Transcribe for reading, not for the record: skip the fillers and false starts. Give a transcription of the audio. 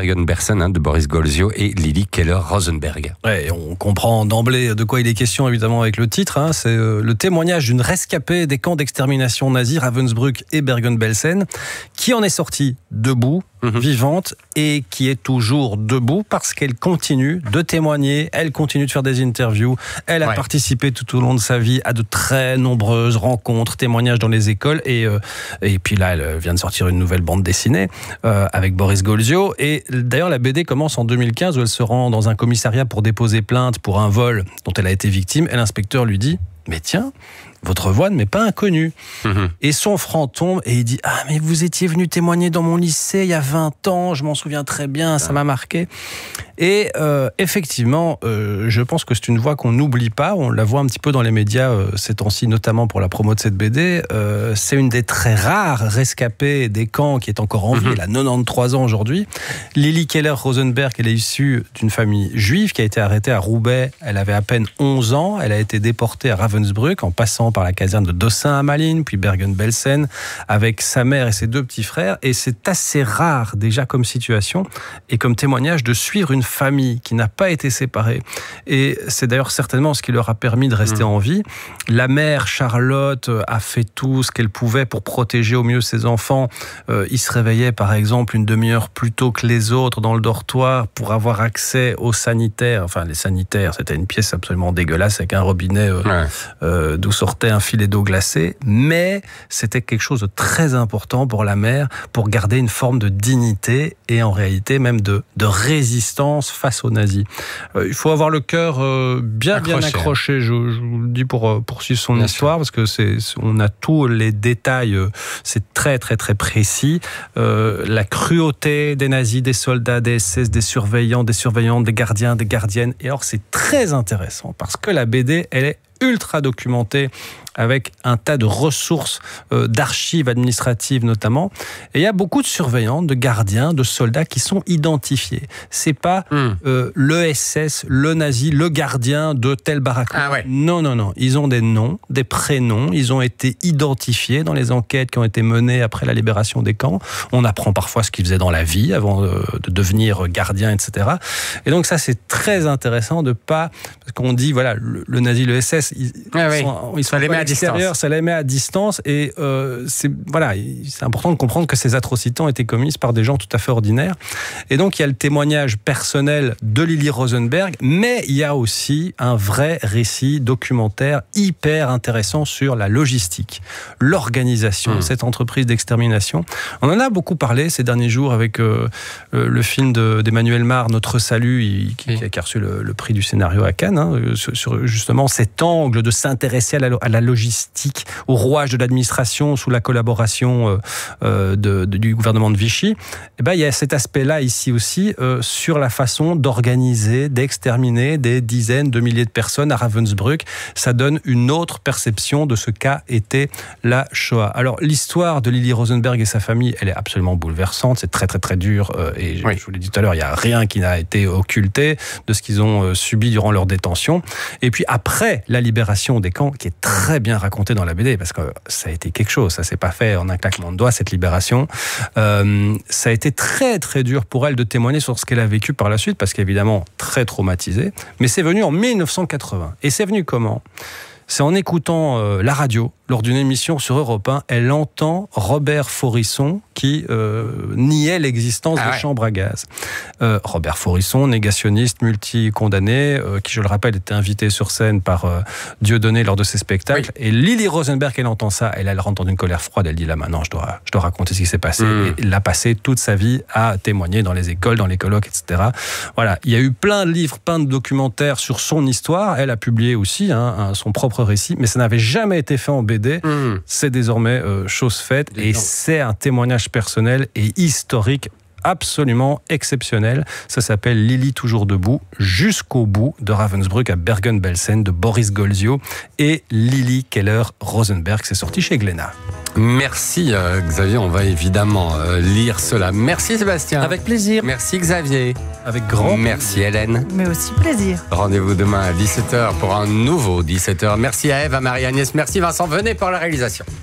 Bergen-Belsen de Boris Golzio et Lily Keller-Rosenberg. Ouais, on comprend d'emblée de quoi il est question, évidemment, avec le titre. C'est le témoignage d'une rescapée des camps d'extermination nazis, Ravensbrück et Bergen-Belsen, qui en est sortie debout, vivante, et qui est toujours debout parce qu'elle continue de témoigner, elle continue de faire des interviews, elle a participé tout au long de sa vie à de très nombreuses rencontres, témoignages dans les écoles, et puis là, elle vient de sortir une nouvelle bande dessinée avec Boris Golzio, et d'ailleurs la BD commence en 2015 où elle se rend dans un commissariat pour déposer plainte pour un vol dont elle a été victime, et l'inspecteur lui dit « Mais tiens, votre voix ne m'est pas inconnue. » Et son franc tombe et il dit « Ah, mais vous étiez venu témoigner dans mon lycée il y a 20 ans, je m'en souviens très bien, ça m'a marqué. » Et effectivement, je pense que c'est une voix qu'on n'oublie pas, on la voit un petit peu dans les médias ces temps-ci, notamment pour la promo de cette BD. C'est une des très rares rescapées des camps qui est encore en vie, elle a 93 ans aujourd'hui. Lily Keller-Rosenberg, elle est issue d'une famille juive qui a été arrêtée à Roubaix, elle avait à peine 11 ans, elle a été déportée à Ravensbrück en passant par la caserne de Dossin à Malines, puis Bergen-Belsen, avec sa mère et ses 2 petits frères. Et c'est assez rare déjà comme situation et comme témoignage de suivre une famille qui n'a pas été séparée. Et c'est d'ailleurs certainement ce qui leur a permis de rester en vie. La mère, Charlotte, a fait tout ce qu'elle pouvait pour protéger au mieux ses enfants. Ils se réveillaient par exemple une demi-heure plus tôt que les autres dans le dortoir pour avoir accès aux sanitaires. Enfin, les sanitaires, c'était une pièce absolument dégueulasse avec un robinet d'où sortait un filet d'eau glacée, mais c'était quelque chose de très important pour la mère, pour garder une forme de dignité et en réalité même de résistance face aux nazis. Il faut avoir le cœur bien accroché, je vous le dis, pour poursuivre son histoire, parce que on a tous les détails, c'est très très très précis. La cruauté des nazis, des soldats, des SS, des surveillants, des surveillantes, des gardiens, des gardiennes. Et alors c'est très intéressant parce que la BD, elle est ultra documentée avec un tas de ressources d'archives administratives notamment. Et il y a beaucoup de surveillants, de gardiens, de soldats qui sont identifiés. C'est pas le SS, le nazi, le gardien de tel baraquement. Non. Ils ont des noms, des prénoms. Ils ont été identifiés dans les enquêtes qui ont été menées après la libération des camps. On apprend parfois ce qu'ils faisaient dans la vie avant de devenir gardien, etc. Et donc ça, c'est très intéressant de pas... Parce qu'on dit, voilà, le nazi, le SS, ils sont à l'extérieur, ça les met à distance, et c'est important de comprendre que ces atrocités ont été commises par des gens tout à fait ordinaires. Et donc il y a le témoignage personnel de Lily Rosenberg, mais il y a aussi un vrai récit documentaire hyper intéressant sur la logistique, l'organisation de cette entreprise d'extermination. On en a beaucoup parlé ces derniers jours avec le film d'Emmanuel Mar, Notre Salut, qui a reçu le prix du scénario à Cannes, sur justement cet angle de s'intéresser à la logistique, au rouage de l'administration sous la collaboration du gouvernement de Vichy. Et ben, il y a cet aspect-là ici aussi sur la façon d'organiser, d'exterminer des dizaines de milliers de personnes à Ravensbrück. Ça donne une autre perception de ce qu'a été la Shoah. Alors l'histoire de Lily Rosenberg et sa famille, elle est absolument bouleversante, c'est très très très dur, et je vous l'ai dit tout à l'heure, il n'y a rien qui n'a été occulté de ce qu'ils ont subi durant leur détention. Et puis après la libération des camps, qui est très bien raconté dans la BD, parce que ça a été quelque chose, ça s'est pas fait en un claquement de doigts, cette libération. Ça a été très très dur pour elle de témoigner sur ce qu'elle a vécu par la suite, parce qu'évidemment très traumatisée, mais c'est venu en 1980. Et c'est venu comment ? C'est en écoutant la radio, lors d'une émission sur Europe 1, elle entend Robert Faurisson qui niait l'existence des chambres à gaz. Robert Faurisson, négationniste, multi-condamné, qui, je le rappelle, était invité sur scène par Dieudonné lors de ses spectacles. Et Lily Rosenberg, elle entend ça, elle rentre dans une colère froide, elle dit là maintenant je dois raconter ce qui s'est passé. Et elle a passé toute sa vie à témoigner dans les écoles, dans les colloques, etc. Voilà, il y a eu plein de livres, plein de documentaires sur son histoire. Elle a publié aussi son propre récit, mais ça n'avait jamais été fait en BD. C'est désormais chose faite, et c'est un témoignage personnel et historique absolument exceptionnel. Ça s'appelle Lily toujours debout, jusqu'au bout, de Ravensbrück à Bergen-Belsen, de Boris Golzio et Lily Keller-Rosenberg. C'est sorti chez Glénat. Merci Xavier, on va évidemment lire cela. Merci Sébastien. Avec plaisir. Merci Xavier. Avec grand Merci Hélène. Mais aussi plaisir. Rendez-vous demain à 17h pour un nouveau 17h. Merci à Eve, à Marie-Agnès, merci Vincent, venez pour la réalisation.